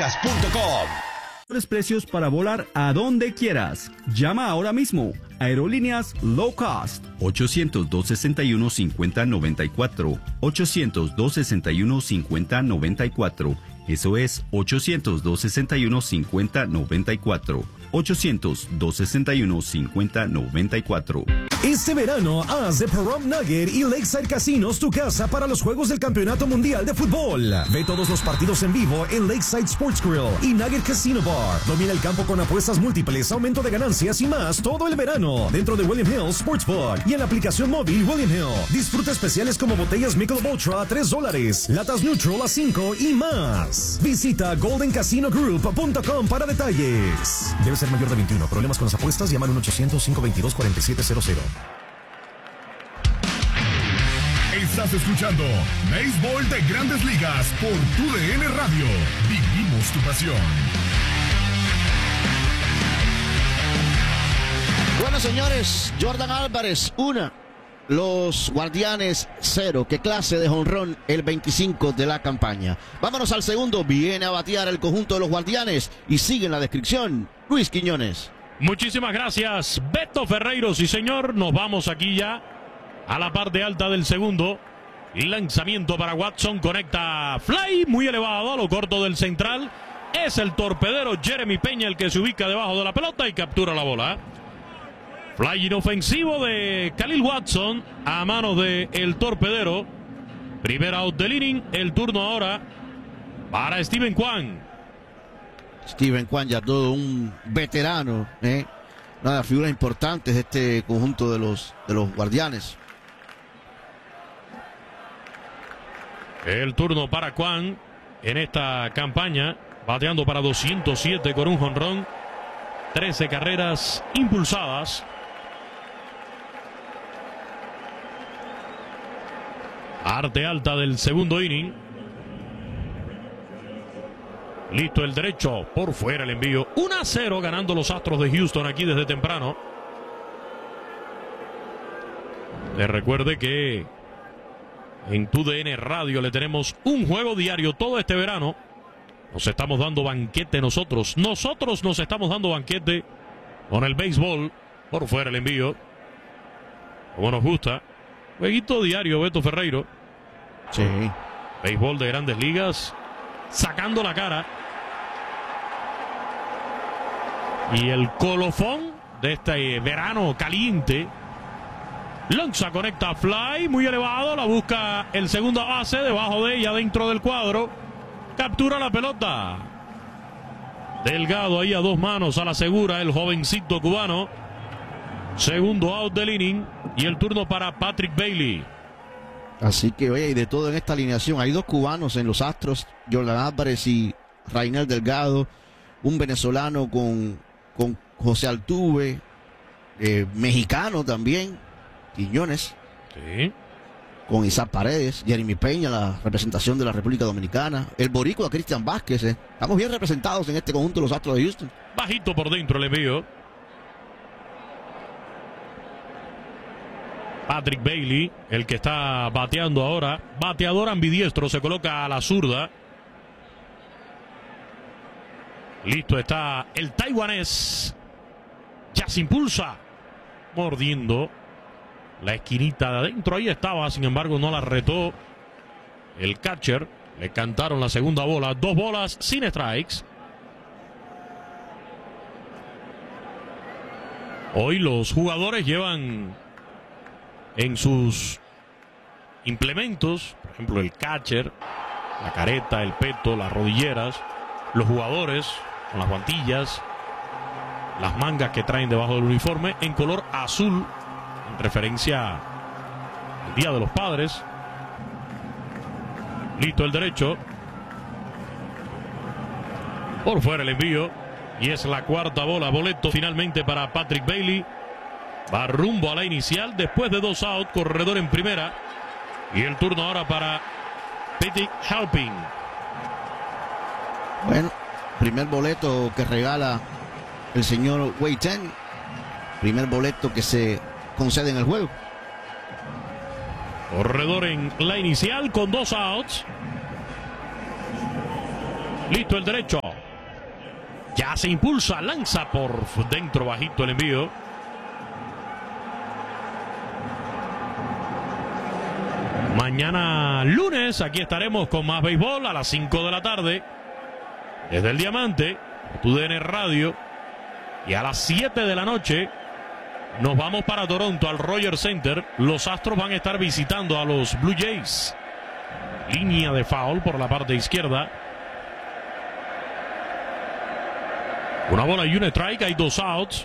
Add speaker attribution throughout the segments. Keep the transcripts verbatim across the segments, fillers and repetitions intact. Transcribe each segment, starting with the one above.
Speaker 1: aerolíneas punto com.
Speaker 2: Precios para volar a donde quieras. Llama ahora mismo. Aerolíneas Low Cost. ochocientos, dos sesenta y uno, cincuenta noventa y cuatro. ochocientos, dos sesenta y uno, cincuenta noventa y cuatro. Eso es ochocientos, dos sesenta y uno, cincuenta noventa y cuatro. ochocientos, dos sesenta y uno, cincuenta noventa y cuatro.
Speaker 3: Este verano, haz de Pahrump Nugget y Lakeside Casinos tu casa para los Juegos del Campeonato Mundial de Fútbol. Ve todos los partidos en vivo en Lakeside Sports Grill y Nugget Casino Bar. Domina el campo con apuestas múltiples, aumento de ganancias y más todo el verano. Dentro de William Hill Sportsbook y en la aplicación móvil William Hill. Disfruta especiales como botellas Michelob Ultra a tres dólares, latas Neutral a cinco y más. Visita golden casino group punto com para detalles. Debe ser mayor de veintiuno. Problemas con las apuestas, llama al uno ochocientos, cinco veintidós, cuarenta y siete cero cero.
Speaker 4: Estás escuchando Béisbol de Grandes Ligas por Tu D N Radio. Vivimos tu pasión.
Speaker 5: Bueno, señores, Jordan Álvarez, una. Los Guardianes, cero. Qué clase de jonrón, el veinticinco de la campaña. Vámonos al segundo. Viene a batear el conjunto de los Guardianes y sigue en la descripción Luis Quiñones.
Speaker 6: Muchísimas gracias, Beto Ferreiro. Sí, señor, nos vamos aquí ya a la parte alta del segundo. Lanzamiento para Watson, conecta fly, muy elevado a lo corto del central. Es el torpedero Jeremy Peña el que se ubica debajo de la pelota y captura la bola. Fly inofensivo de Khalil Watson a manos de el torpedero. Primer out del inning, el turno ahora para Steven Kwan.
Speaker 5: Steven Kwan, ya todo un veterano, ¿eh? Una de las figuras importantes de este conjunto de los, de los Guardianes.
Speaker 6: El turno para Kwan en esta campaña, bateando para doscientos siete con un jonrón, trece carreras impulsadas. Arte alta del segundo inning. Listo el derecho, por fuera el envío. uno a cero ganando los Astros de Houston aquí desde temprano. Les recuerde que en Tu D N Radio le tenemos un juego diario todo este verano. Nos estamos dando banquete nosotros. Nosotros nos estamos dando banquete con el béisbol. Por fuera el envío. Como nos gusta. Jueguito diario, Beto Ferreiro.
Speaker 5: Sí.
Speaker 6: Béisbol de Grandes Ligas. Sacando la cara. Y el colofón de este verano caliente. Lanza, conecta fly, muy elevado. La busca el segunda base. Debajo de ella, dentro del cuadro. Captura la pelota. Delgado ahí a dos manos a la segura. El jovencito cubano. Segundo out del inning. Y el turno para Patrick Bailey.
Speaker 5: Así que, oye, y de todo en esta alineación. Hay dos cubanos en los Astros. Jordan Álvarez y Rainel Delgado. Un venezolano con, con José Altuve. Eh, mexicano también. Quiñones.
Speaker 6: Sí.
Speaker 5: Con Isaac Paredes, Jeremy Peña, la representación de la República Dominicana. El boricua Cristian Vázquez. Eh. Estamos bien representados en este conjunto de los Astros de Houston.
Speaker 6: Bajito por dentro el envío. Patrick Bailey, el que está bateando ahora. Bateador ambidiestro, se coloca a la zurda. Listo está el taiwanés. Ya se impulsa. Mordiendo la esquinita de adentro. Ahí estaba, sin embargo no la retó el catcher. Le cantaron la segunda bola. Dos bolas sin strikes. Hoy los jugadores llevan en sus implementos, por ejemplo el catcher, la careta, el peto, las rodilleras. Los jugadores con las guantillas, las mangas que traen debajo del uniforme en color azul, en referencia al Día de los Padres. Listo el derecho. Por fuera el envío. Y es la cuarta bola. Boleto finalmente para Patrick Bailey. Va rumbo a la inicial después de dos outs. Corredor en primera. Y el turno ahora para Petty Halpin.
Speaker 5: Bueno, primer boleto que regala el señor Wei Ten. Primer boleto que se concede en el juego.
Speaker 6: Corredor en la inicial con dos outs. Listo el derecho. Ya se impulsa, lanza por dentro bajito el envío. Mañana lunes aquí estaremos con más béisbol a las cinco de la tarde. Desde el Diamante, tu D N Radio. Y a las siete de la noche nos vamos para Toronto al Rogers Center. Los Astros van a estar visitando a los Blue Jays. Línea de foul por la parte izquierda. Una bola y un strike, hay dos outs.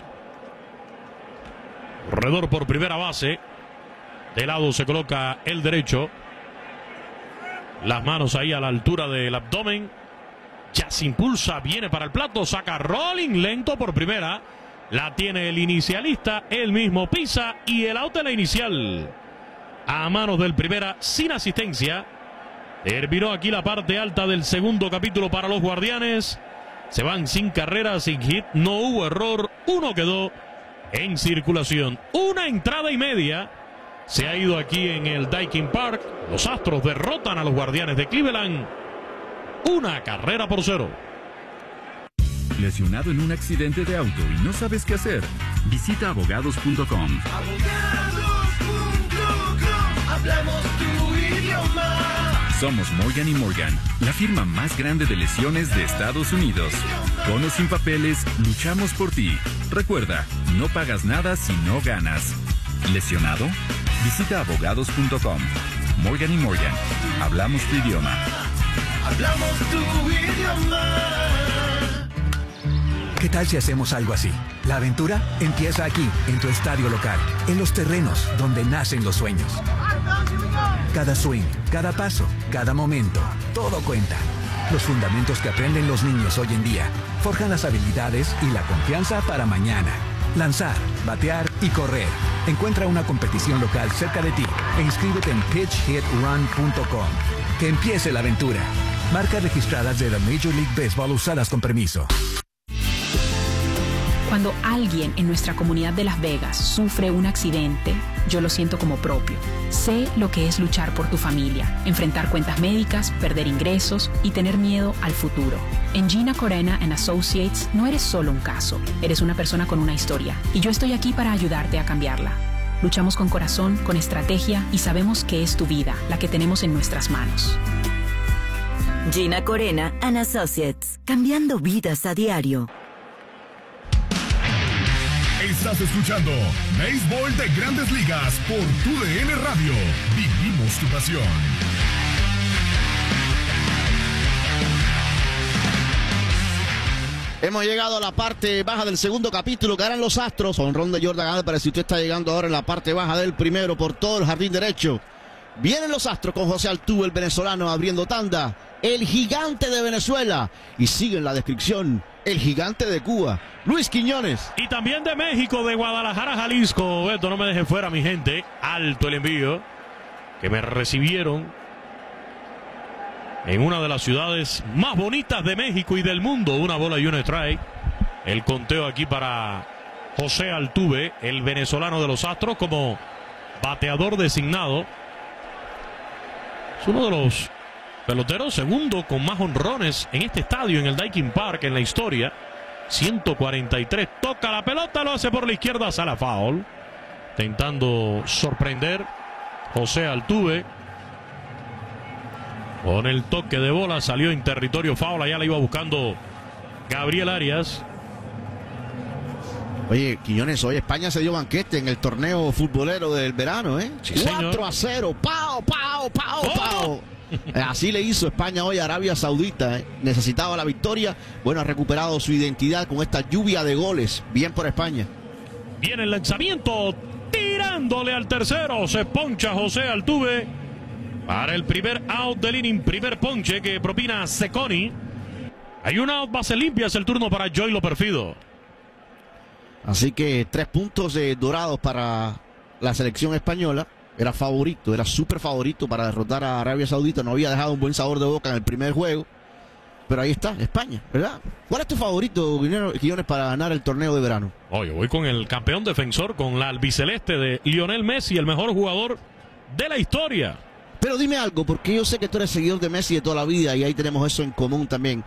Speaker 6: Corredor por primera base. De lado se coloca el derecho. Las manos ahí a la altura del abdomen. Ya se impulsa, viene para el plato, saca rolling lento por primera. La tiene el inicialista, él mismo pisa y el out de la inicial. A manos del primera, sin asistencia. Terminó aquí la parte alta del segundo capítulo para los Guardianes. Se van sin carreras, sin hit, no hubo error. Uno quedó en circulación. Una entrada y media se ha ido aquí en el Daikin Park. Los Astros derrotan a los Guardianes de Cleveland. Una carrera por cero.
Speaker 2: ¿Lesionado en un accidente de auto y no sabes qué hacer? Visita abogados punto com.
Speaker 1: abogados punto com. Hablamos tu idioma.
Speaker 2: Somos Morgan y Morgan, la firma más grande de lesiones de Estados Unidos. Con o sin papeles, luchamos por ti. Recuerda, no pagas nada si no ganas. ¿Lesionado? Visita abogados punto com. Morgan y Morgan, hablamos tu idioma.
Speaker 1: Hablamos tu idioma.
Speaker 7: ¿Qué tal si hacemos algo así? La aventura empieza aquí, en tu estadio local, en los terrenos donde nacen los sueños. Cada swing, cada paso, cada momento, todo cuenta. Los fundamentos que aprenden los niños hoy en día forjan las habilidades y la confianza para mañana. Lanzar, batear y correr. Encuentra una competición local cerca de ti e inscríbete en pitch hit run punto com. Que empiece la aventura. Marcas registradas de la Major League Baseball usadas con permiso.
Speaker 8: Cuando alguien en nuestra comunidad de Las Vegas sufre un accidente, yo lo siento como propio. Sé lo que es luchar por tu familia, enfrentar cuentas médicas, perder ingresos y tener miedo al futuro. En Gina Corena and Associates no eres solo un caso, eres una persona con una historia y yo estoy aquí para ayudarte a cambiarla. Luchamos con corazón, con estrategia y sabemos que es tu vida la que tenemos en nuestras manos.
Speaker 9: Gina Corena and Associates, cambiando vidas a diario.
Speaker 4: Estás escuchando Béisbol de Grandes Ligas por tu D N Radio. Vivimos tu pasión.
Speaker 5: Hemos llegado a la parte baja del segundo capítulo. Ganan los Astros. Honrón de Jordan Álvarez. Si usted está llegando ahora en la parte baja del primero por todo el jardín derecho. Vienen los Astros con José Altuve, el venezolano, abriendo tanda. El gigante de Venezuela. Y sigue en la descripción el gigante de Cuba, Luis Quiñones.
Speaker 6: Y también de México, de Guadalajara, Jalisco. Beto, no me deje fuera, mi gente. Alto el envío. Que me recibieron en una de las ciudades más bonitas de México y del mundo. Una bola y un strike. El conteo aquí para José Altuve, el venezolano de los Astros, como bateador designado. Es uno de los peloteros segundo con más honrones en este estadio, en el Daikin Park, en la historia. ciento cuarenta y tres. Toca la pelota, lo hace por la izquierda, sale a foul. Intentando sorprender José Altuve. Con el toque de bola salió en territorio foul. Allá la iba buscando Gabriel Arias.
Speaker 5: Oye, Quiñones, hoy España se dio banquete en el torneo futbolero del verano, ¿eh?
Speaker 6: Sí,
Speaker 5: cuatro a cero. ¡Pau, pau, pau,
Speaker 6: ¡Oh!
Speaker 5: pau! Así le hizo España hoy a Arabia Saudita, ¿eh? Necesitaba la victoria. Bueno, ha recuperado su identidad con esta lluvia de goles. Bien por España.
Speaker 6: Viene el lanzamiento, tirándole al tercero. Se poncha José Altuve para el primer out del inning. Primer ponche que propina Cecconi. Hay un out, base limpia. Es el turno para Joely Perfido.
Speaker 5: Así que tres puntos eh, dorados para la selección española. Era favorito, era súper favorito para derrotar a Arabia Saudita. No había dejado un buen sabor de boca en el primer juego. Pero ahí está, España, ¿verdad? ¿Cuál es tu favorito, Quiñones, para ganar el torneo de verano?
Speaker 6: Oye, voy con el campeón defensor, con la albiceleste de Lionel Messi, el mejor jugador de la historia.
Speaker 5: Pero dime algo, porque yo sé que tú eres seguidor de Messi de toda la vida y ahí tenemos eso en común también.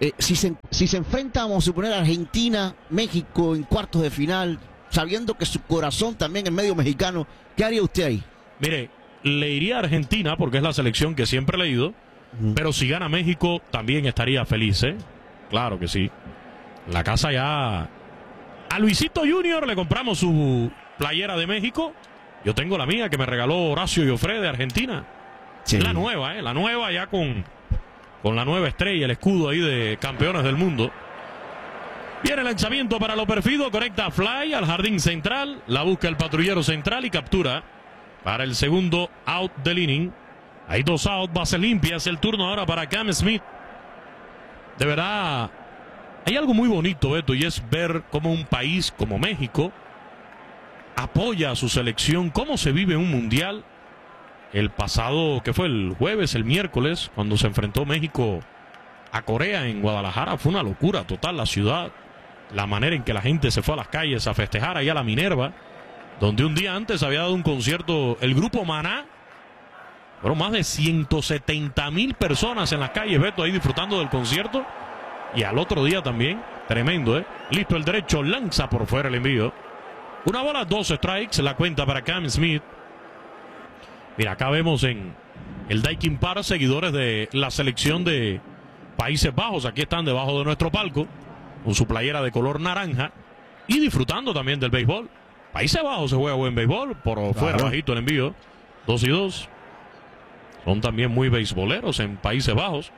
Speaker 5: Eh, si, se, si se enfrenta, vamos a suponer, a Argentina, México en cuartos de final, sabiendo que su corazón también es medio mexicano, ¿qué haría usted ahí?
Speaker 6: Mire, le iría a Argentina porque es la selección que siempre he leído, uh-huh. pero si gana México también estaría feliz, ¿eh? Claro que sí. La casa ya... A Luisito Junior le compramos su playera de México. Yo tengo la mía que me regaló Horacio Joffre de Argentina. Sí. La nueva, ¿eh? La nueva ya con, con la nueva estrella, el escudo ahí de campeones del mundo. Viene el lanzamiento para Loperfido, conecta a Fly al jardín central, la busca el patrullero central y captura para el segundo out del inning. Hay dos out, bases limpias, el turno ahora para Cam Smith. De verdad, hay algo muy bonito, Beto, y es ver cómo un país como México apoya a su selección, cómo se vive un mundial. El pasado, que fue el jueves, el miércoles, cuando se enfrentó México a Corea en Guadalajara, fue una locura total la ciudad. La manera en que la gente se fue a las calles a festejar allá a la Minerva, donde un día antes había dado un concierto el grupo Maná. Fueron más de ciento setenta mil personas en las calles, Beto, ahí disfrutando del concierto. Y al otro día también, tremendo, ¿eh? Listo el derecho, lanza por fuera el envío. Una bola, dos strikes, la cuenta para Cam Smith. Mira, acá vemos en el Daikin Park seguidores de la selección de Países Bajos. Aquí están debajo de nuestro palco, con su playera de color naranja y disfrutando también del béisbol. Países Bajos se juega buen béisbol, por claro. Fuera bajito el envío, dos y dos. Son también muy beisboleros en Países Bajos.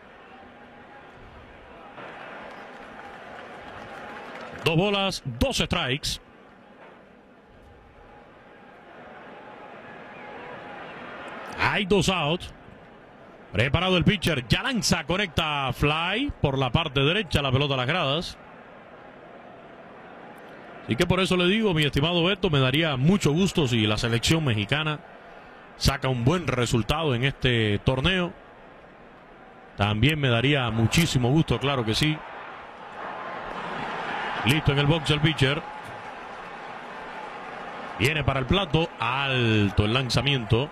Speaker 6: Dos bolas, dos strikes. Hay dos outs. Preparado el pitcher, ya lanza, conecta Fly por la parte derecha, la pelota a las gradas. Así que por eso le digo, mi estimado Beto, me daría mucho gusto si la selección mexicana saca un buen resultado en este torneo. También me daría muchísimo gusto, claro que sí. Listo en el box el pitcher. Viene para el plato, alto el lanzamiento.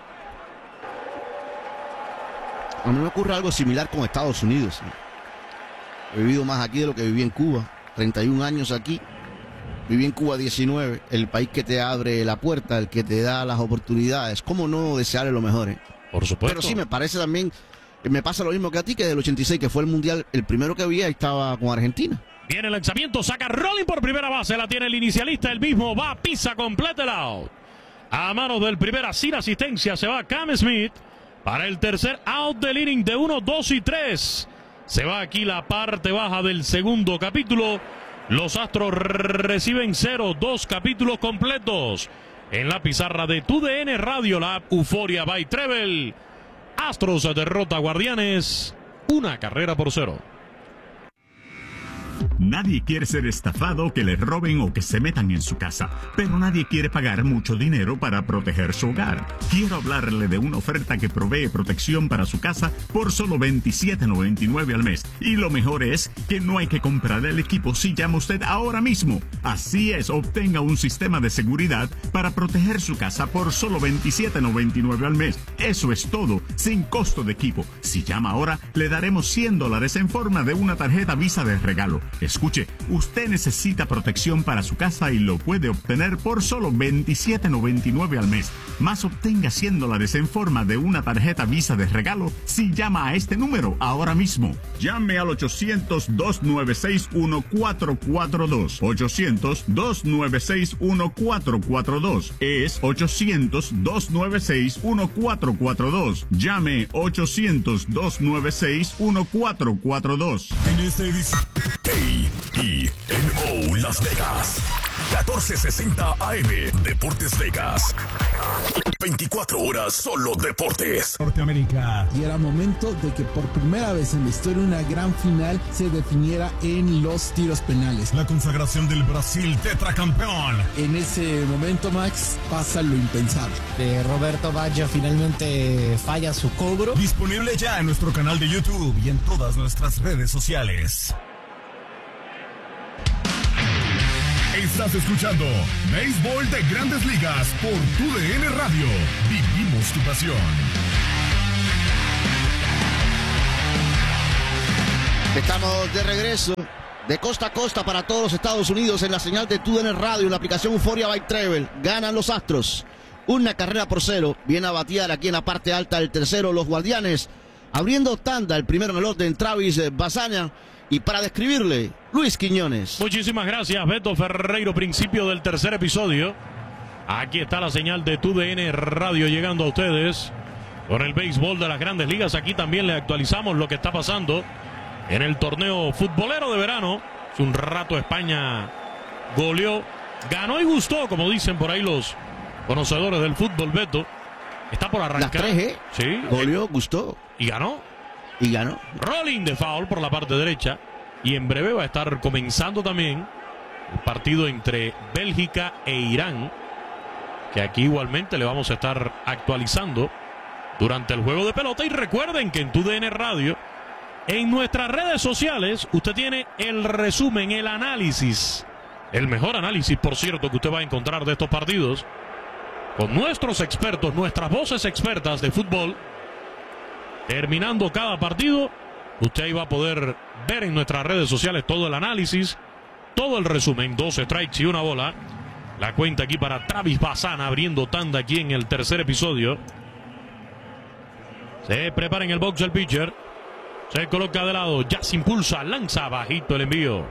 Speaker 5: A mí me ocurre algo similar con Estados Unidos. He vivido más aquí de lo que viví en Cuba. treinta y un años aquí. Viví en Cuba diecinueve. El país que te abre la puerta, el que te da las oportunidades. ¿Cómo no desearle lo mejor? Eh?
Speaker 6: Por supuesto.
Speaker 5: Pero sí, me parece también, me pasa lo mismo que a ti, que del ochenta y seis, que fue el mundial, el primero que vi, ahí estaba con Argentina.
Speaker 6: Viene el lanzamiento, saca Rolling por primera base, la tiene el inicialista, el mismo va, pisa, completa el out. A manos del primera, sin asistencia, se va Cam Smith. Para el tercer out del inning de uno, dos y tres. Se va aquí la parte baja del segundo capítulo. Los Astros reciben cero, dos capítulos completos. En la pizarra de Tu D N Radio, la Euforia by Treble. Astros derrota a Guardianes, una carrera por cero.
Speaker 10: Nadie quiere ser estafado, que le roben o que se metan en su casa, pero nadie quiere pagar mucho dinero para proteger su hogar. Quiero hablarle de una oferta que provee protección para su casa por solo veintisiete noventa y nueve al mes. Y lo mejor es que no hay que comprar el equipo si llama usted ahora mismo. Así es, obtenga un sistema de seguridad para proteger su casa por solo veintisiete noventa y nueve al mes. Eso es todo, sin costo de equipo. Si llama ahora, le daremos cien dólares en forma de una tarjeta Visa de regalo. Escuche, usted necesita protección para su casa y lo puede obtener por solo veintisiete noventa y nueve al mes. Más obtenga cien dólares en forma de una tarjeta Visa de regalo si llama a este número ahora mismo. Llame al ochocientos, dos nueve seis, uno cuatro cuatro dos. ochocientos, dos nueve seis, uno cuatro cuatro dos. Es ochocientos, dos nueve seis, uno cuatro cuatro dos. Llame ochocientos, dos nueve seis, uno cuatro cuatro dos.
Speaker 4: En esta edición A E N O Las Vegas, catorce sesenta A M, Deportes Vegas. veinticuatro horas solo deportes.
Speaker 11: Norteamérica. Y era momento de que por primera vez en la historia una gran final se definiera en los tiros penales.
Speaker 4: La consagración del Brasil tetracampeón.
Speaker 11: En ese momento, Max, pasa lo impensable.
Speaker 12: De Roberto Baggio finalmente falla su cobro.
Speaker 4: Disponible ya en nuestro canal de YouTube y en todas nuestras redes sociales. Estás escuchando Béisbol de Grandes Ligas por Tu D N Radio. Vivimos tu pasión.
Speaker 5: Estamos de regreso de costa a costa para todos los Estados Unidos en la señal de T U D N Radio, en la aplicación Euphoria Bike Travel. Ganan los Astros. Una carrera por cero. Viene a batear aquí en la parte alta del tercero los Guardianes. Abriendo tanda, el primero en el orden, Travis Bazaña. Y para describirle, Luis Quiñones.
Speaker 6: Muchísimas gracias, Beto Ferreiro. Principio del tercer episodio. Aquí está la señal de T U D N Radio llegando a ustedes con el béisbol de las Grandes Ligas. Aquí también le actualizamos lo que está pasando en el torneo futbolero de verano. Hace un rato España goleó, ganó y gustó, como dicen por ahí los conocedores del fútbol, Beto. Está por arrancar.
Speaker 5: Las tres, ¿eh?
Speaker 6: Sí.
Speaker 5: Goleó, gustó.
Speaker 6: Y ganó.
Speaker 5: Y ganó.
Speaker 6: Rolling de foul por la parte derecha. Y en breve va a estar comenzando también el partido entre Bélgica e Irán, que aquí igualmente le vamos a estar actualizando durante el juego de pelota. Y recuerden que en T U D N Radio, en nuestras redes sociales, usted tiene el resumen, el análisis, el mejor análisis, por cierto, que usted va a encontrar de estos partidos, con nuestros expertos, nuestras voces expertas de fútbol. Terminando cada partido, usted ahí va a poder ver en nuestras redes sociales todo el análisis, todo el resumen, doce strikes y una bola. La cuenta aquí para Travis Bazaña, abriendo tanda aquí en el tercer episodio. Se prepara en el box el pitcher. Se coloca de lado, ya se impulsa, lanza bajito el envío.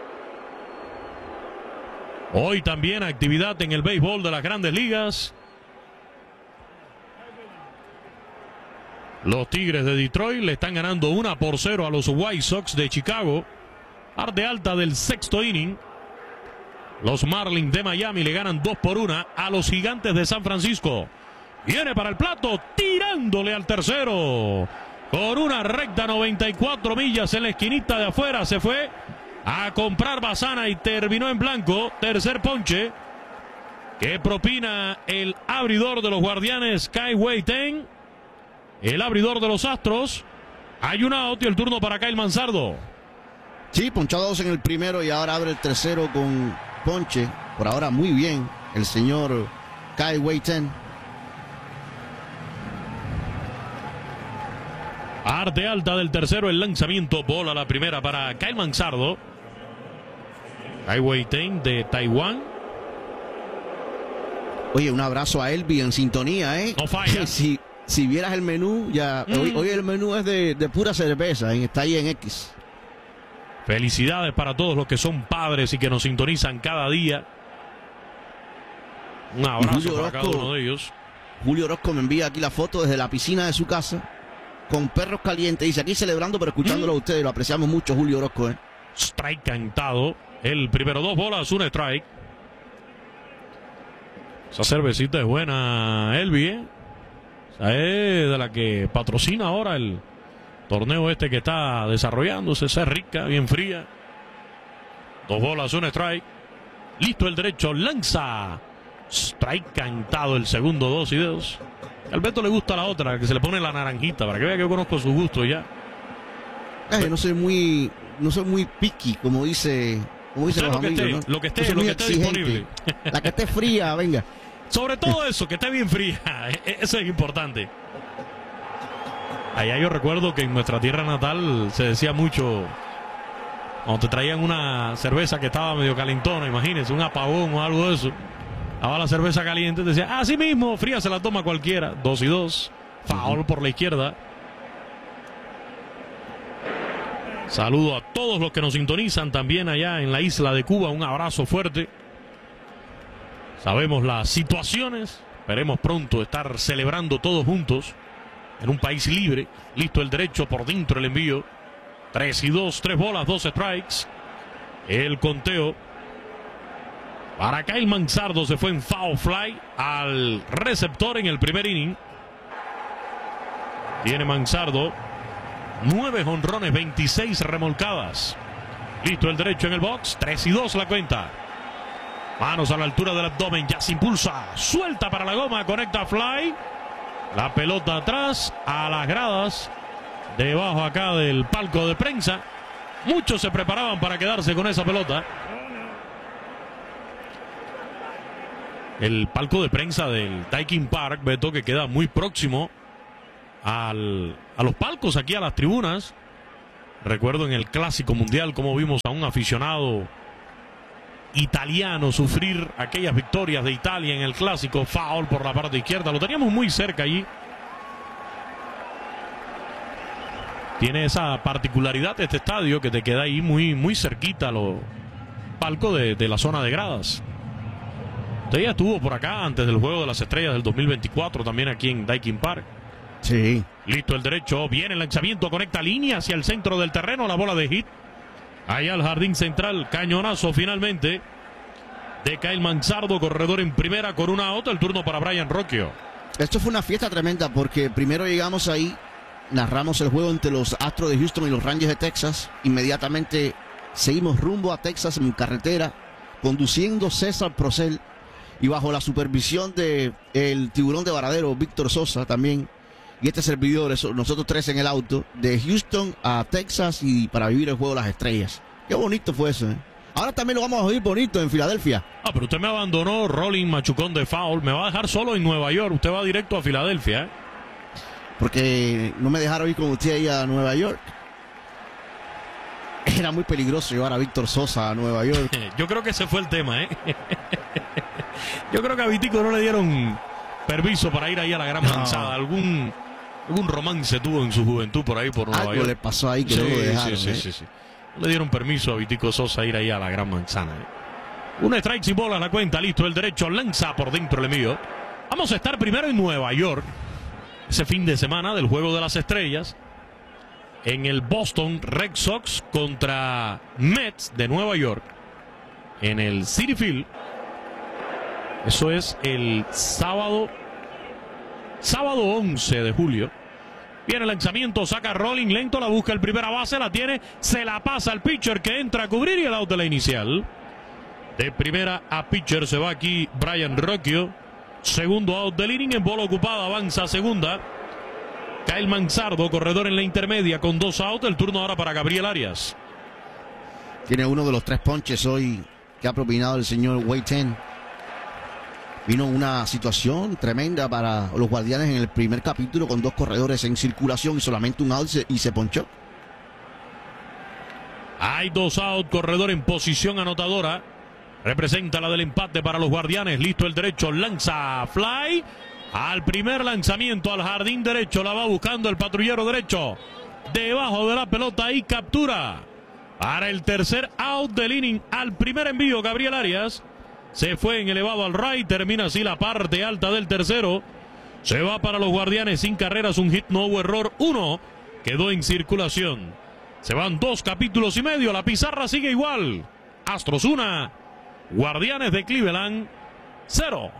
Speaker 6: Hoy también actividad en el béisbol de las Grandes Ligas. Los Tigres de Detroit le están ganando una por cero a los White Sox de Chicago. Parte alta del sexto inning. Los Marlins de Miami le ganan dos por una a los Gigantes de San Francisco. Viene para el plato, tirándole al tercero. Con una recta noventa y cuatro millas en la esquinita de afuera. Se fue a comprar Bazaña y terminó en blanco. Tercer ponche que propina el abridor de los Guardianes, Kai-Wei Teng. El abridor de los Astros. Hay un out y el turno para Kyle Manzardo.
Speaker 5: Sí, ponchado dos en el primero y ahora abre el tercero con ponche. Por ahora muy bien el señor Kai-Wei Teng.
Speaker 6: Arte alta del tercero, el lanzamiento, bola la primera para Kyle Manzardo. Kai-Wei Teng de Taiwán.
Speaker 5: Oye, un abrazo a Elvi en sintonía, ¿eh?
Speaker 6: No falla.
Speaker 5: Si, si vieras el menú, ya mm. hoy, hoy el menú es de, de pura cerveza, en, está ahí en X.
Speaker 6: Felicidades para todos los que son padres y que nos sintonizan cada día. Un abrazo para cada uno de ellos.
Speaker 5: Julio Orozco me envía aquí la foto desde la piscina de su casa con perros calientes. Dice aquí celebrando, pero escuchándolo mm. a ustedes. Lo apreciamos mucho, Julio Orozco. ¿eh?
Speaker 6: Strike cantado. El primero, dos bolas, un strike. Esa cervecita es buena, Elvi, ¿eh? Esa es de la que patrocina ahora el torneo este que está desarrollándose. Esa es rica, bien fría. Dos bolas, un strike. Listo el derecho, lanza. Strike cantado el segundo, dos y dos. Al Beto le gusta la otra, que se le pone la naranjita, para que vea que yo conozco su gusto ya.
Speaker 5: Ay, no soy muy, no soy muy picky, como dice, como dicen los
Speaker 6: lo
Speaker 5: amigos,
Speaker 6: esté,
Speaker 5: ¿no?
Speaker 6: Lo que esté, lo que esté disponible.
Speaker 5: La que esté fría, venga.
Speaker 6: Sobre todo eso, que esté bien fría. Eso es importante. Allá yo recuerdo que en nuestra tierra natal se decía mucho, cuando te traían una cerveza que estaba medio calentona, imagínense, un apagón o algo de eso. Ahora la cerveza caliente, decía, así mismo, fría se la toma cualquiera. Dos y dos. Foul uh-huh. por la izquierda. Saludo a todos los que nos sintonizan también allá en la isla de Cuba. Un abrazo fuerte. Sabemos las situaciones. Esperemos pronto estar celebrando todos juntos en un país libre. Listo el derecho, por dentro el envío. Tres y dos, tres bolas, dos strikes. El conteo para Kyle Manzardo se fue en foul fly al receptor en el primer inning. Tiene Manzardo nueve jonrones, veintiséis remolcadas. Listo el derecho en el box. tres y dos la cuenta. Manos a la altura del abdomen. Ya se impulsa. Suelta para la goma. Conecta fly. La pelota atrás a las gradas. Debajo acá del palco de prensa. Muchos se preparaban para quedarse con esa pelota. El palco de prensa del Taikin Park, Beto, que queda muy próximo al, a los palcos, aquí a las tribunas. Recuerdo en el Clásico Mundial cómo vimos a un aficionado italiano sufrir aquellas victorias de Italia en el Clásico. Foul por la parte izquierda. Lo teníamos muy cerca allí. Tiene esa particularidad este estadio que te queda ahí muy, muy cerquita a los palcos de, de la zona de gradas. Usted ya estuvo por acá antes del Juego de las Estrellas del dos mil veinticuatro, también aquí en Daikin Park.
Speaker 5: Sí.
Speaker 6: Listo el derecho, viene el lanzamiento, conecta línea hacia el centro del terreno, la bola de hit. Allá al jardín central, cañonazo finalmente de Kyle Manzardo, corredor en primera con una out, el turno para Brian Rocchio.
Speaker 5: Esto fue una fiesta tremenda porque primero llegamos ahí, narramos el juego entre los Astros de Houston y los Rangers de Texas. Inmediatamente seguimos rumbo a Texas en carretera, conduciendo César Procel y bajo la supervisión de el tiburón de Varadero, Víctor Sosa también. Y este servidor, eso, nosotros tres en el auto, de Houston a Texas y para vivir el juego de las estrellas. Qué bonito fue eso, ¿eh? Ahora también lo vamos a vivir bonito en Filadelfia.
Speaker 6: Ah, pero usted me abandonó, Rolling machucón de foul. Me va a dejar solo en Nueva York. Usted va directo a Filadelfia, ¿eh?
Speaker 5: Porque no me dejaron ir con usted ahí a Nueva York. Era muy peligroso llevar a Víctor Sosa a Nueva York.
Speaker 6: Yo creo que ese fue el tema, ¿eh? Yo creo que a Vitico no le dieron permiso para ir ahí a la Gran Manzana. No. Algún, algún romance tuvo en su juventud por ahí por Nueva
Speaker 5: Algo
Speaker 6: York.
Speaker 5: le pasó ahí que
Speaker 6: sí,
Speaker 5: no lo dejaron.
Speaker 6: Sí, sí,
Speaker 5: ¿eh?
Speaker 6: sí, sí. No le dieron permiso a Vitico Sosa ir ahí a la Gran Manzana, ¿eh? Un strike sin bola a la cuenta, listo el derecho, lanza por dentro el envío. Vamos a estar primero en Nueva York ese fin de semana del Juego de las Estrellas, en el Boston Red Sox contra Mets de Nueva York, en el Citi Field. Eso es el sábado, sábado once de julio. Viene el lanzamiento, saca Rolling lento, la busca el primera base, la tiene, se la pasa al pitcher que entra a cubrir y el out de la inicial. De primera a pitcher se va aquí Brian Rocchio. Segundo out del inning, en bola ocupada, avanza a segunda Kyle Manzardo, corredor en la intermedia con dos outs. El turno ahora para Gabriel Arias.
Speaker 5: Tiene uno de los tres ponches hoy que ha propinado el señor Wei Ten. Vino una situación tremenda para los Guardianes en el primer capítulo con dos corredores en circulación y solamente un out y se ponchó.
Speaker 6: Hay dos outs, corredor en posición anotadora. Representa la del empate para los Guardianes. Listo el derecho, lanza fly. Al primer lanzamiento al jardín derecho, la va buscando el patrullero derecho. Debajo de la pelota y captura. Para el tercer out del inning, al primer envío, Gabriel Arias. Se fue en elevado al right, termina así la parte alta del tercero. Se va para los Guardianes sin carreras, un hit, no hubo error. Uno quedó en circulación. Se van dos capítulos y medio, la pizarra sigue igual. Astros una, Guardianes de Cleveland cero.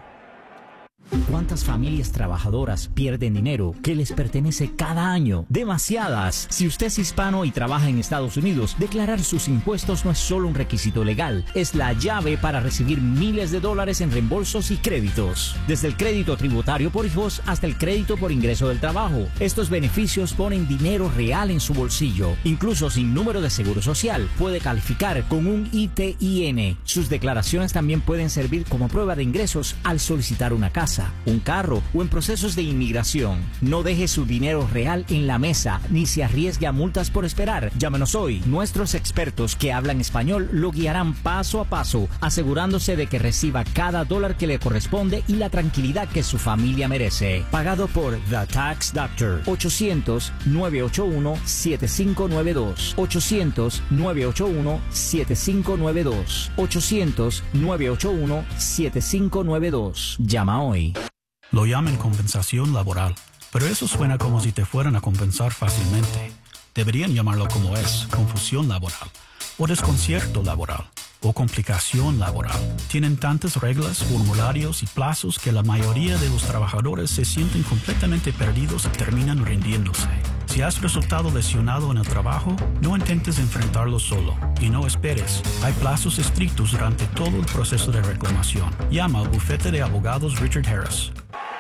Speaker 13: ¿Cuántas familias trabajadoras pierden dinero que les pertenece cada año? Demasiadas. Si usted es hispano y trabaja en Estados Unidos, declarar sus impuestos no es solo un requisito legal, es la llave para recibir miles de dólares en reembolsos y créditos. Desde el crédito tributario por hijos hasta el crédito por ingreso del trabajo. Estos beneficios ponen dinero real en su bolsillo. Incluso sin número de seguro social, puede calificar con un I T I N. Sus declaraciones también pueden servir como prueba de ingresos al solicitar una casa, un carro o en procesos de inmigración. No deje su dinero real en la mesa ni se arriesgue a multas por esperar. Llámenos hoy. Nuestros expertos que hablan español lo guiarán paso a paso, asegurándose de que reciba cada dólar que le corresponde y la tranquilidad que su familia merece. Pagado por The Tax Doctor. ochocientos, nueve ocho uno, siete cinco nueve dos. ochocientos, nueve ocho uno, siete cinco nueve dos. ochocientos, nueve ocho uno, siete cinco nueve dos. Llama hoy.
Speaker 14: Lo llaman compensación laboral, pero eso suena como si te fueran a compensar fácilmente. Deberían llamarlo como es, confusión laboral, o desconcierto laboral, o complicación laboral. Tienen tantas reglas, formularios y plazos que la mayoría de los trabajadores se sienten completamente perdidos y terminan rindiéndose. Si has resultado lesionado en el trabajo, no intentes enfrentarlo solo y no esperes. Hay plazos estrictos durante todo el proceso de reclamación. Llama al bufete de abogados Richard Harris.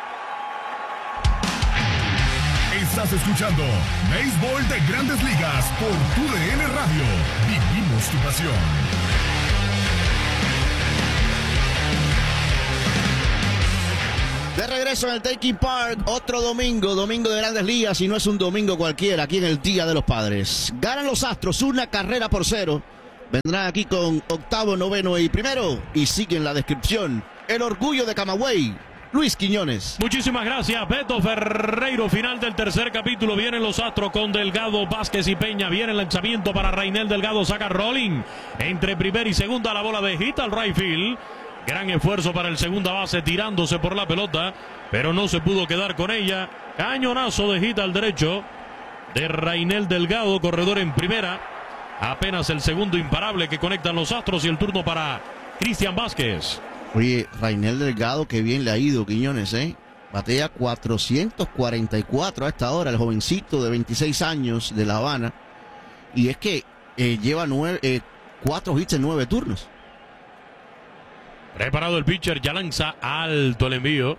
Speaker 4: Estás escuchando Béisbol de Grandes Ligas por Tu D N Radio. Vivimos tu pasión.
Speaker 5: De regreso en el Taking Park, otro domingo, domingo de Grandes Ligas, y no es un domingo cualquiera, aquí en el Día de los Padres. Ganan los Astros una carrera por cero. Vendrán aquí con octavo, noveno y primero, y siguen la descripción. El orgullo de Camagüey, Luis Quiñones.
Speaker 6: Muchísimas gracias, Beto Ferreiro. Final del tercer capítulo. Vienen los Astros con Delgado, Vázquez y Peña. Viene el lanzamiento para Rainel Delgado. Saca rolling entre primera y segunda. La bola de hit al right field. Gran esfuerzo para el segunda base tirándose por la pelota, pero no se pudo quedar con ella. Cañonazo de hit al derecho de Rainel Delgado, corredor en primera. Apenas el segundo imparable que conectan los Astros, y el turno para Cristian Vázquez.
Speaker 5: Oye, Rainel Delgado, que bien le ha ido, Quiñones, ¿eh? Batea cuatrocientos cuarenta y cuatro a esta hora, el jovencito de veintiséis años de La Habana. Y es que eh, lleva nueve, eh, cuatro hits en nueve turnos.
Speaker 6: Preparado el pitcher, ya lanza alto el envío.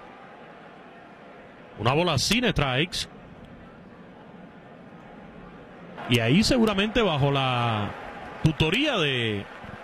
Speaker 6: Una bola sin strikes. Y ahí seguramente bajo la tutoría de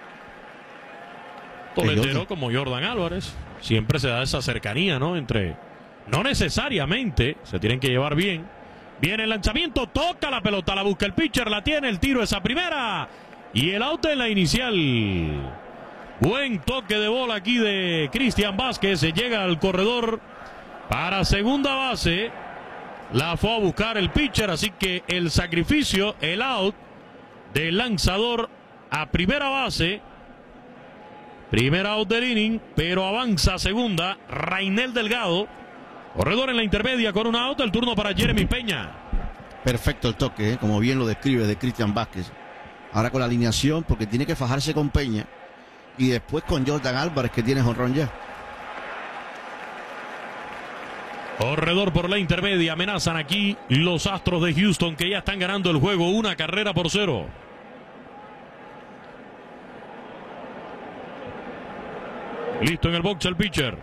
Speaker 6: toletero como Jordan Álvarez. Siempre se da esa cercanía, ¿no? Entre... No necesariamente se tienen que llevar bien. Viene el lanzamiento, toca la pelota, la busca el pitcher, la tiene, el tiro esa primera. Y el out en la inicial. Buen toque de bola aquí de Cristian Vázquez. Se llega al corredor para segunda base. La fue a buscar el pitcher, así que el sacrificio, el out del lanzador a primera base. Primer out del inning, pero avanza a segunda Rainel Delgado. Corredor en la intermedia con un out. El turno para Jeremy Peña.
Speaker 5: Perfecto el toque, ¿eh? Como bien lo describe de Cristian Vázquez. Ahora con la alineación, porque tiene que fajarse con Peña. Y después con Jordan Álvarez, que tiene jonrón ya.
Speaker 6: Corredor por la intermedia. Amenazan aquí los Astros de Houston, que ya están ganando el juego una carrera por cero. Listo en el box el pitcher.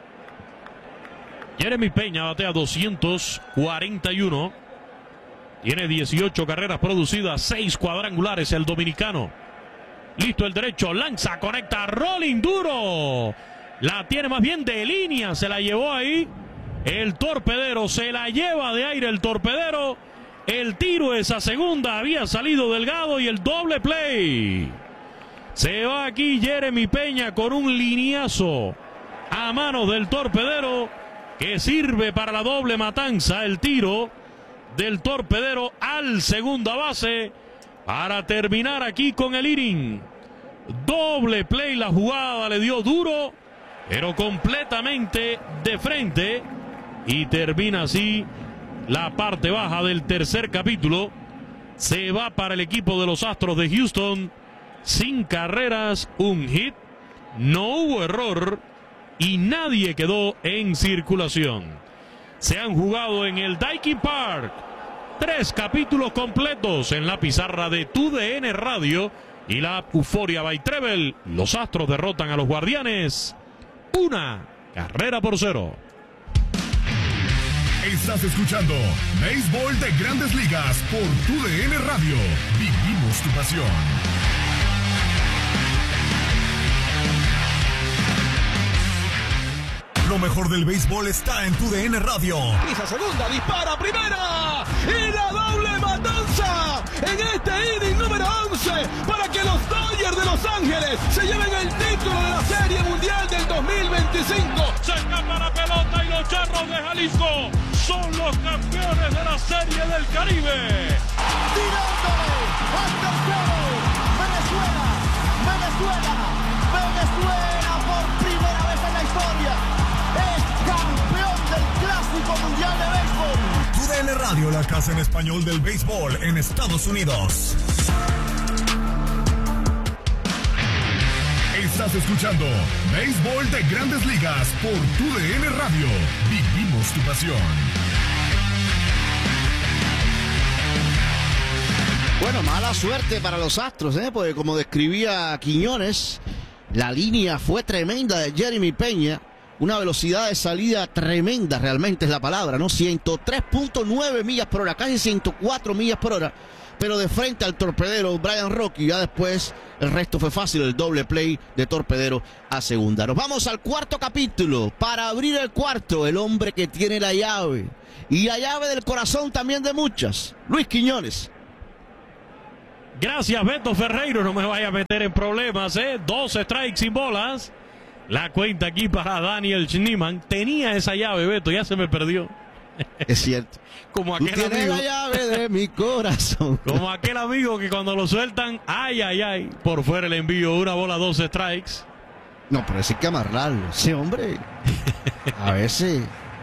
Speaker 6: Jeremy Peña batea doscientos cuarenta y uno. Tiene dieciocho carreras producidas, seis cuadrangulares el dominicano. Listo el derecho, lanza, conecta, rolling duro. La tiene más bien de línea, se la llevó ahí. El torpedero, se la lleva de aire el torpedero. El tiro es a segunda, había salido Delgado y el doble play. Se va aquí Jeremy Peña con un lineazo a manos del torpedero que sirve para la doble matanza. El tiro del torpedero al segunda base para terminar aquí con el inning. Doble play, la jugada le dio duro, pero completamente de frente. Y termina así la parte baja del tercer capítulo. Se va para el equipo de los Astros de Houston. Sin carreras, un hit. No hubo error y nadie quedó en circulación. Se han jugado en el Taking Park tres capítulos completos en la pizarra de Tu D N Radio y la Euforia by Treble. Los Astros derrotan a los Guardianes una carrera por cero.
Speaker 4: Estás escuchando Béisbol de Grandes Ligas por Tu D N Radio. Vivimos tu pasión. Lo mejor del béisbol está en Tu D N Radio.
Speaker 1: Pisa segunda, dispara primera y la doble matanza en este inning número once para que los Dodgers de Los Ángeles se lleven el título de la Serie Mundial del dos mil veinticinco.
Speaker 6: Se escapa la pelota y los Charros de Jalisco son los campeones de la Serie del Caribe.
Speaker 1: Tirándole hasta el cielo. Venezuela, Venezuela, Venezuela por primera vez en la historia es campeón del Clásico Mundial de Béisbol.
Speaker 4: Tu D N Radio, la casa en español del béisbol en Estados Unidos. Estás escuchando Béisbol de Grandes Ligas por Tu D N Radio. Vivimos tu pasión.
Speaker 5: Bueno, mala suerte para los Astros, ¿eh? Porque como describía Quiñones, la línea fue tremenda de Jeremy Peña. Una velocidad de salida tremenda, realmente es la palabra, ¿no? ciento tres punto nueve millas por hora, casi ciento cuatro millas por hora. pero de frente al torpedero Brian Rocky. Y ya después el resto fue fácil, el doble play de torpedero a segunda. Nos vamos al cuarto capítulo. Para abrir el cuarto, el hombre que tiene la llave. Y la llave del corazón también de muchas. Luis Quiñones.
Speaker 6: Gracias, Beto Ferreiro. No me vaya a meter en problemas, ¿eh? Dos strikes sin bolas. La cuenta aquí para Daniel Schneemann. Tenía esa llave, Beto, ya se me perdió.
Speaker 5: Es cierto.
Speaker 6: Como aquel
Speaker 5: Tú tienes
Speaker 6: amigo.
Speaker 5: la llave de mi corazón.
Speaker 6: Como aquel amigo que cuando lo sueltan, ay, ay, ay. Por fuera el envío, una bola, dos strikes.
Speaker 5: No, pero ese hay que amarrarlo. Ese hombre a veces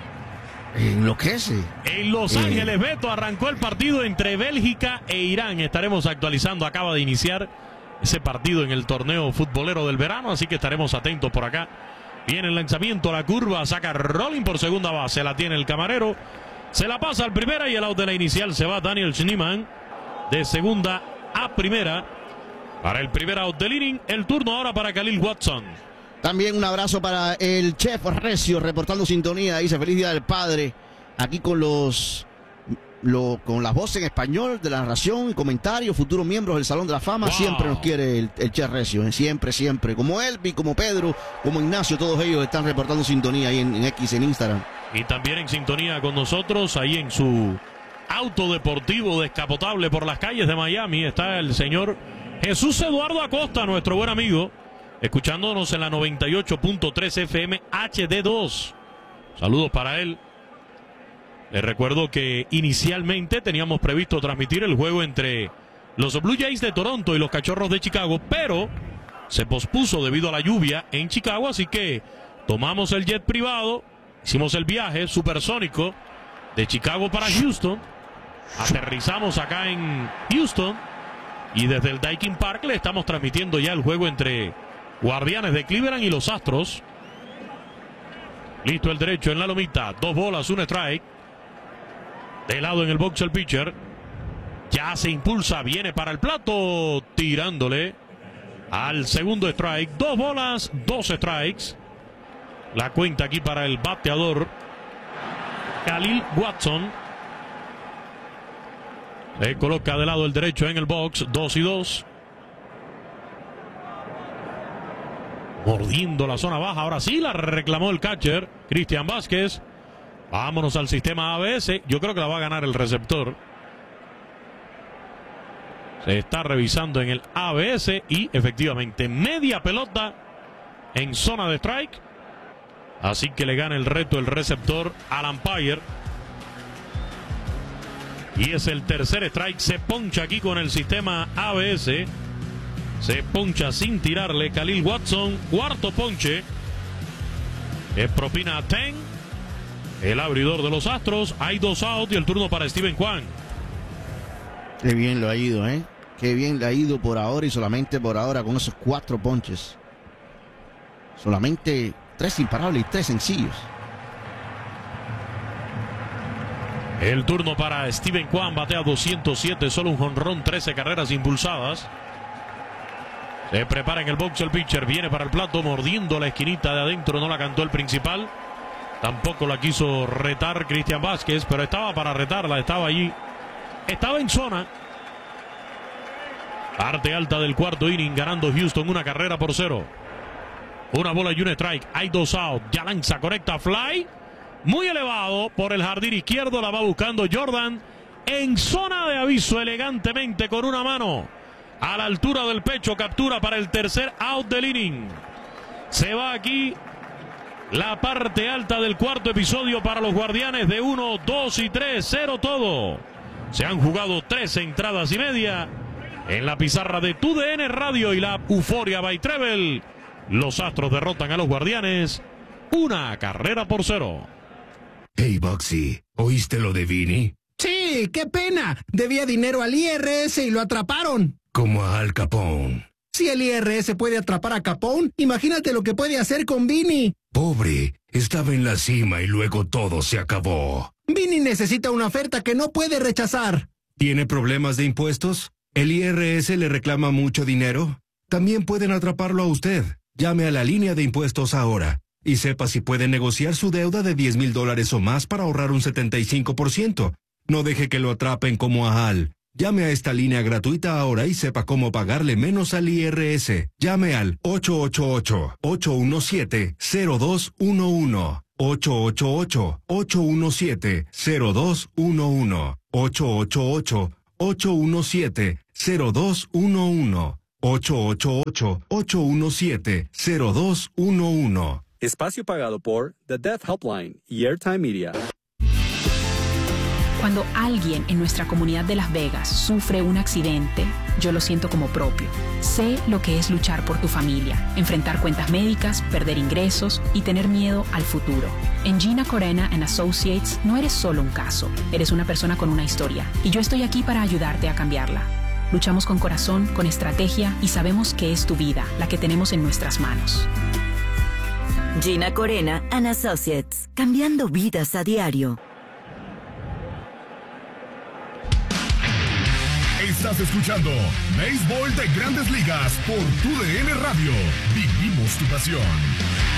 Speaker 5: enloquece.
Speaker 6: En Los
Speaker 5: Eh.
Speaker 6: Ángeles, Beto, arrancó el partido entre Bélgica e Irán. Estaremos actualizando, acaba de iniciar ese partido en el torneo futbolero del verano, así que estaremos atentos por acá. Viene el lanzamiento, la curva, saca Rolling por segunda base, la tiene el camarero, se la pasa al primera y el out de la inicial se va Daniel Schneemann de segunda a primera para el primer out del inning. El turno ahora para Khalil Watson.
Speaker 5: También un abrazo para el chef Recio, reportando sintonía. Dice feliz día del padre. Aquí con los lo, con las voces en español de la narración y comentarios, futuros miembros del Salón de la Fama.
Speaker 6: Wow.
Speaker 5: Siempre nos quiere el, el chef Recio, ¿eh? Siempre, siempre. Como Elvi, como Pedro, como Ignacio, todos ellos están reportando sintonía ahí en, en X, en Instagram.
Speaker 6: Y también en sintonía con nosotros, ahí en su auto deportivo descapotable por las calles de Miami, está el señor Jesús Eduardo Acosta, nuestro buen amigo, escuchándonos en la noventa y ocho punto tres F M H D dos. Saludos para él. Les recuerdo que inicialmente teníamos previsto transmitir el juego entre los Blue Jays de Toronto y los Cachorros de Chicago, pero se pospuso debido a la lluvia en Chicago, así que tomamos el jet privado, hicimos el viaje supersónico de Chicago para Houston, aterrizamos acá en Houston y desde el Daikin Park le estamos transmitiendo ya el juego entre Guardianes de Cleveland y los Astros. Listo el derecho en la lomita, dos bolas, un strike. De lado en el box el pitcher. Ya se impulsa, viene para el plato, tirándole al segundo strike. Dos bolas, dos strikes. La cuenta aquí para el bateador Khalil Watson. Se coloca de lado el derecho en el box, dos y dos. Mordiendo la zona baja, ahora sí la reclamó el catcher Cristian Vázquez. Vámonos al sistema A B S. Yo creo que la va a ganar el receptor. Se está revisando en el A B S y efectivamente media pelota en zona de strike. Así que le gana el reto el receptor al umpire. Y es el tercer strike. Se poncha aquí con el sistema A B S. Se poncha sin tirarle Khalil Watson. Cuarto ponche. Es propina a Ten, el abridor de los Astros. Hay dos outs y el turno para Steven Kwan.
Speaker 5: Qué bien lo ha ido, ¿eh? Qué bien le ha ido por ahora y solamente por ahora con esos cuatro ponches. Solamente tres imparables y tres sencillos.
Speaker 6: El turno para Steven Kwan, batea doscientos siete, solo un jonrón, trece carreras impulsadas. Se prepara en el box el pitcher, viene para el plato, mordiendo la esquinita de adentro, no la cantó el principal. Tampoco la quiso retar Cristian Vázquez, pero estaba para retarla, estaba allí. Estaba en zona. Parte alta del cuarto inning, ganando Houston una carrera por cero. Una bola y un strike, hay dos outs, ya lanza, conecta, fly. Muy elevado por el jardín izquierdo, la va buscando Jordan. En zona de aviso, elegantemente con una mano. A la altura del pecho, captura para el tercer out del inning. Se va aquí la parte alta del cuarto episodio para los Guardianes de uno, dos y tres, cero todo. Se han jugado tres entradas y media en la pizarra de Tu D N Radio y la Euforia by Treble. Los Astros derrotan a los Guardianes una carrera por cero.
Speaker 15: Hey, Boxy, ¿oíste lo de Vini?
Speaker 16: Sí, qué pena. Debía dinero al I R S y lo atraparon.
Speaker 15: Como a Al Capone.
Speaker 16: Si el I R S puede atrapar a Capone, imagínate lo que puede hacer con Vini.
Speaker 15: Pobre, estaba en la cima y luego todo se acabó.
Speaker 16: Vini necesita una oferta que no puede rechazar.
Speaker 15: ¿Tiene problemas de impuestos? ¿El I R S le reclama mucho dinero? También pueden atraparlo a usted. Llame a la línea de impuestos ahora y sepa si puede negociar su deuda de diez mil dólares o más para ahorrar un setenta y cinco por ciento. No deje que lo atrapen como a Al. Llame a esta línea gratuita ahora y sepa cómo pagarle menos al I R S. Llame al ocho ocho ocho, ocho uno siete, cero dos uno uno. ocho ocho ocho, ocho uno siete, cero dos uno uno. ocho ocho ocho, ocho uno siete, cero dos uno uno. ocho ocho ocho, ocho uno siete, cero dos uno uno.
Speaker 17: Espacio pagado por The Death Helpline y Airtime Media.
Speaker 8: Cuando alguien en nuestra comunidad de Las Vegas sufre un accidente, yo lo siento como propio. Sé lo que es luchar por tu familia, enfrentar cuentas médicas, perder ingresos y tener miedo al futuro. En Gina Corena and Associates no eres solo un caso, eres una persona con una historia y yo estoy aquí para ayudarte a cambiarla. Luchamos con corazón, con estrategia y sabemos que es tu vida la que tenemos en nuestras manos.
Speaker 9: Gina Corena and Associates, cambiando vidas a diario.
Speaker 4: Estás escuchando Béisbol de Grandes Ligas por Tu D N Radio. Vivimos tu pasión.